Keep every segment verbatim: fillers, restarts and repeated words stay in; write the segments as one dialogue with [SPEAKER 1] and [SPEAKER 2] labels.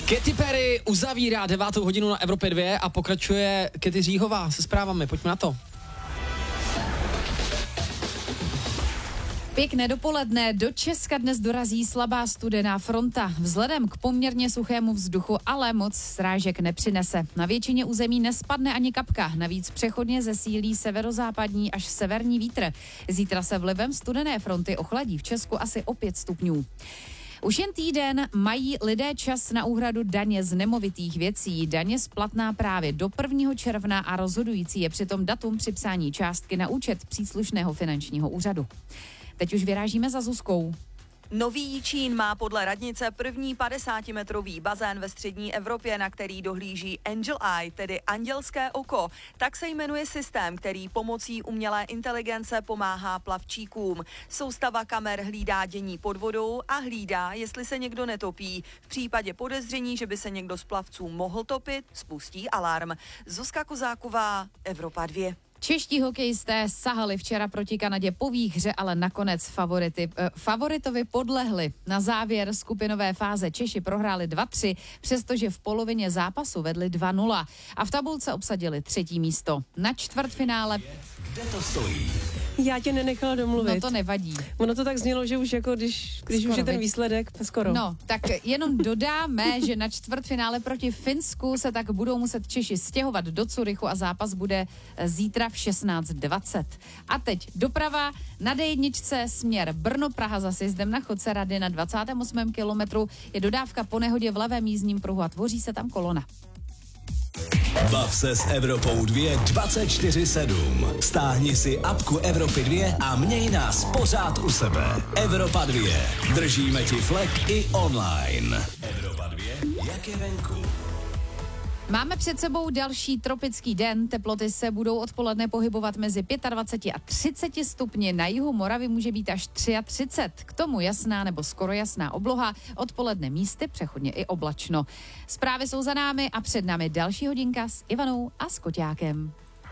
[SPEAKER 1] Katy Perry uzavírá devátou hodinu na Evropě dva a pokračuje Katy Říhová se zprávami. Pojďme na to.
[SPEAKER 2] Pěkné dopoledne. Do Česka dnes dorazí slabá studená fronta. Vzhledem k poměrně suchému vzduchu ale moc srážek nepřinese. Na většině území nespadne ani kapka. Navíc přechodně zesílí severozápadní až severní vítr. Zítra se vlivem studené fronty ochladí v Česku asi o pět stupňů. Už jen týden mají lidé čas na úhradu daně z nemovitých věcí. Daně splatná právě do prvního června a rozhodující je přitom datum připsání částky na účet příslušného finančního úřadu. Teď už vyrážíme za Zuzkou.
[SPEAKER 3] Nový Jičín má podle radnice první padesátimetrový bazén ve střední Evropě, na který dohlíží Angel Eye, tedy andělské oko. Tak se jmenuje systém, který pomocí umělé inteligence pomáhá plavčíkům. Soustava kamer hlídá dění pod vodou a hlídá, jestli se někdo netopí. V případě podezření, že by se někdo z plavců mohl topit, spustí alarm. Zuzka Kozáková, Evropa dva.
[SPEAKER 2] Čeští hokejisté sahali včera proti Kanadě po výhře, ale nakonec favority, eh, favoritovi podlehli. Na závěr skupinové fáze Češi prohráli dva tři, přestože v polovině zápasu vedli dva nula a v tabulce obsadili třetí místo. Na čtvrtfinále...
[SPEAKER 4] Kde to stojí?
[SPEAKER 5] Já tě nenechala domluvit.
[SPEAKER 2] No to nevadí.
[SPEAKER 5] Ono to tak znělo, že už jako když, když
[SPEAKER 2] Skoro,
[SPEAKER 5] už je ten
[SPEAKER 2] veď.
[SPEAKER 5] výsledek, skoro.
[SPEAKER 2] No, tak jenom dodáme, že na čtvrtfinále proti Finsku se tak budou muset Češi stěhovat do Curychu a zápas bude zítra v šestnáct dvacet. A teď doprava na dé jedničce směr Brno-Praha za sjezdem na Chodce Rady na dvacátém osmém kilometru je dodávka po nehodě v levém jízdním pruhu a tvoří se tam kolona.
[SPEAKER 4] Bav se s Evropou dva dvacet čtyři sedm. Stáhni si apku Evropy dva a měj nás pořád u sebe. Evropa dva. Držíme ti flek i online. Evropa dva. Jak je venku?
[SPEAKER 2] Máme před sebou další tropický den. Teploty se budou odpoledne pohybovat mezi dvacet pět a třicet stupni. Na jihu Moravy může být až třicet tři. K tomu jasná nebo skoro jasná obloha. Odpoledne místy přechodně i oblačno. Zprávy jsou za námi a před námi další hodinka s Ivanou a s Koťákem.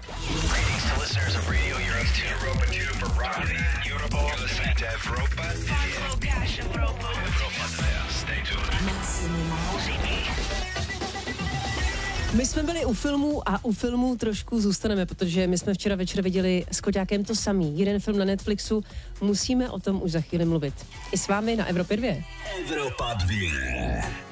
[SPEAKER 5] My jsme byli u filmů a u filmů trošku zůstaneme, protože my jsme včera večer viděli s Koťákem to samý. Jeden film na Netflixu, musíme o tom už za chvíli mluvit. I s vámi na Evropě dva.
[SPEAKER 4] Evropa dva.